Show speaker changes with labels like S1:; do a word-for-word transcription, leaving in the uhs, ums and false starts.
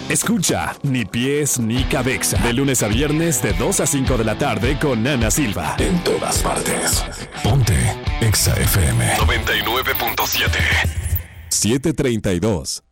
S1: Escucha Ni Pies ni Cabeza de lunes a viernes de dos a cinco de la tarde con Ana Silva.
S2: En todas partes. Ponte Exa F M noventa y nueve punto siete.
S1: siete treinta y dos.